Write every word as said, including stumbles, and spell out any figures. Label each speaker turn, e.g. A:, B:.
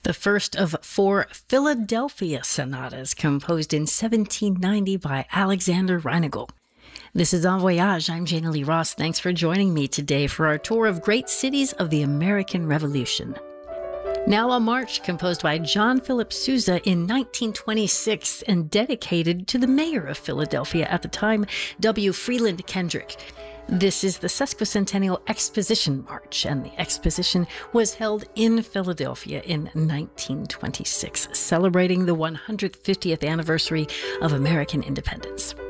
A: The first of four Philadelphia sonatas composed in seventeen ninety by Alexander Reinagel. This is En Voyage. I'm Jana Lee Ross. Thanks for joining me today for our tour of great cities of the American Revolution. Now a march composed by John Philip Sousa in nineteen twenty-six and dedicated to the mayor of Philadelphia at the time, W. Freeland Kendrick. This is the sesquicentennial Exposition March, and the Exposition was held in Philadelphia in nineteen twenty-six, celebrating the one hundred fiftieth anniversary of American independence.